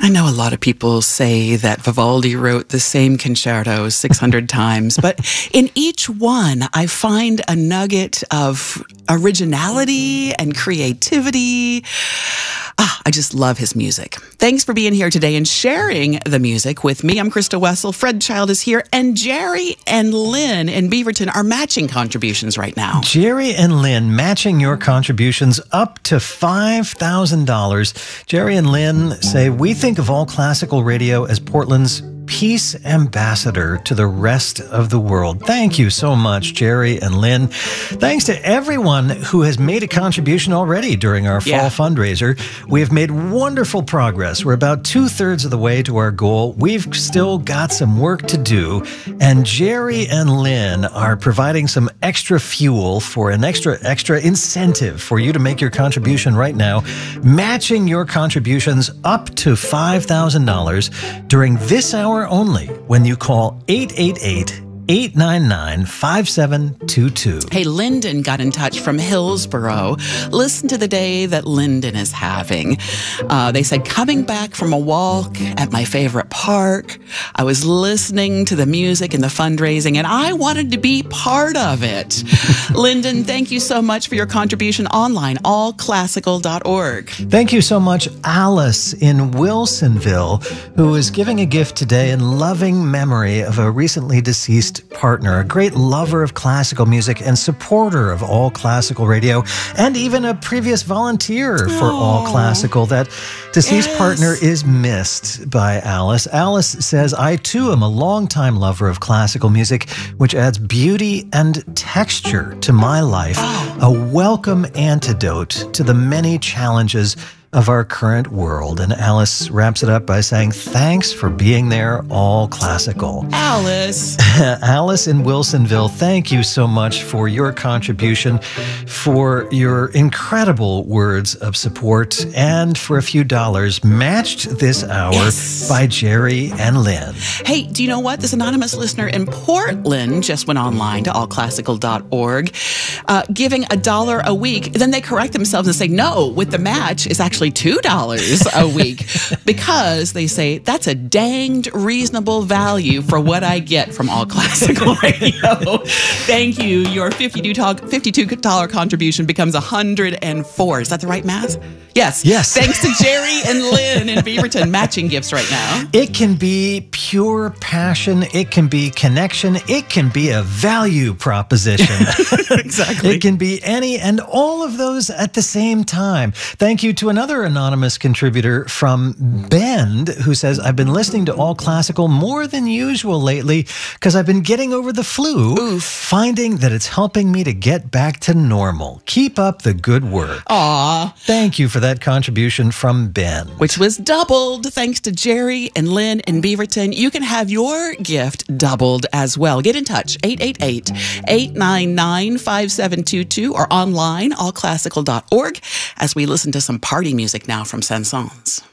I know a lot of people say that Vivaldi wrote the same concerto 600 times, but in each one, I find a nugget of originality and creativity. I just love his music. Thanks for being here today and sharing the music with me. I'm Krista Wessel. Fred Child is here, and Jerry and Lynn in Beaverton are matching contributions right now. Jerry and Lynn matching your contributions up to $5,000. Jerry and Lynn say, we think of All Classical Radio as Portland's peace ambassador to the rest of the world. Thank you so much, Jerry and Lynn. Thanks to everyone who has made a contribution already during our fall fundraiser. We have made wonderful progress. We're about 2/3 of the way to our goal. We've still got some work to do, and Jerry and Lynn are providing some extra fuel for an extra incentive for you to make your contribution right now, matching your contributions up to $5,000 during this hour only when you call 888-899-5722. Hey, Lyndon got in touch from Hillsboro. Listen to the day that Lyndon is having. They said, coming back from a walk at my favorite park, I was listening to the music and the fundraising, and I wanted to be part of it. Lyndon, thank you so much for your contribution online, allclassical.org. Thank you so much, Alice in Wilsonville, who is giving a gift today in loving memory of a recently deceased partner, a great lover of classical music and supporter of All Classical Radio, and even a previous volunteer for All Classical. That deceased partner is missed by Alice. Alice says, I too am a longtime lover of classical music, which adds beauty and texture to my life, a welcome antidote to the many challenges of our current world. And Alice wraps it up by saying, thanks for being there, All Classical. Alice. Alice in Wilsonville, thank you so much for your contribution, for your incredible words of support, and for a few dollars matched this hour by Jerry and Lynn. Hey, do you know what? This anonymous listener in Portland just went online to allclassical.org, giving $1 a week. Then they correct themselves and say, no, with the match, it's actually $2 a week, because they say that's a danged reasonable value for what I get from All Classical Radio. Thank you. Your $52 contribution becomes $104. Is that the right math? Yes. Yes. Thanks to Jerry and Lynn in Beaverton, matching gifts right now. It can be pure passion. It can be connection. It can be a value proposition. Exactly. It can be any and all of those at the same time. Thank you to another anonymous contributor from Bend, who says, I've been listening to All Classical more than usual lately because I've been getting over the flu, finding that it's helping me to get back to normal. Keep up the good work. Aw. Thank you for that contribution from Ben. Which was doubled thanks to Jerry and Lynn in Beaverton. You can have your gift doubled as well. Get in touch, 888-899-5722, or online, allclassical.org, as we listen to some party music now from Saint-Saëns.